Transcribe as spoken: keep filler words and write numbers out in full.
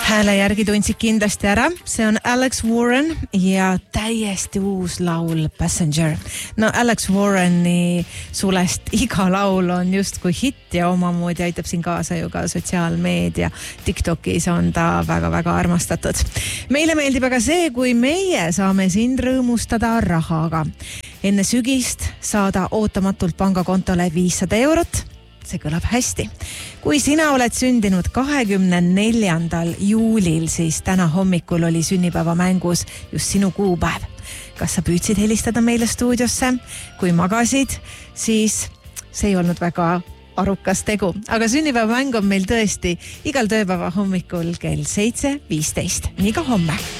Hääle järgi tundsid kindlasti ära. See on Alex Warren ja täiesti uus laul Passenger. No Alex Warreni sulest iga laul on just kui hitt ja omamoodi aitab siin kaasa ju ka sotsiaalmeedia. TikTokis on ta väga-väga armastatud. Meile meeldib aga see, kui meie saame sind rõõmustada rahaga. Enne sügist saada ootamatult pangakontole viissada eurot. See kõlab hästi. Kui sina oled sündinud kahekümne neljandal juulil, siis täna hommikul oli sünnipäeva mängus just sinu kuupäev. Kas sa püüdsid helistada meile stuudiosse? Kui magasid, siis see ei olnud väga arukas tegu. Aga sünnipäeva mäng on meil tõesti igal tööpäeva hommikul kell seitse viisteist. Nii ka homme.